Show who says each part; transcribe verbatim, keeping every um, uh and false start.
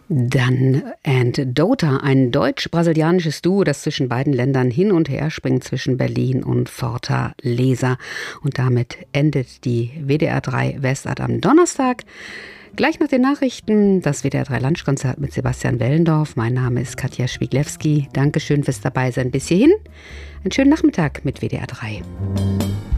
Speaker 1: Dann and Dota, ein deutsch-brasilianisches Duo, das zwischen beiden Ländern hin und her springt, zwischen Berlin und Fortaleza. Und damit endet die W D R drei Westart am Donnerstag. Gleich nach den Nachrichten das W D R drei Lunchkonzert mit Sebastian Wellendorf. Mein Name ist Katja Schwiglewski. Dankeschön fürs Dabeisein bis hierhin. Einen schönen Nachmittag mit W D R drei.